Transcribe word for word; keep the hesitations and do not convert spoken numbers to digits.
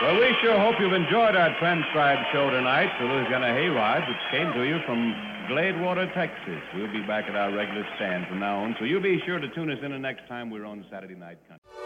Well, we sure hope you've enjoyed our transcribed show tonight, The Louisiana Hayrides, which came to you from Gladewater, Texas. We'll be back at our regular stand from now on, so you be sure to tune us in the next time we're on Saturday Night Country.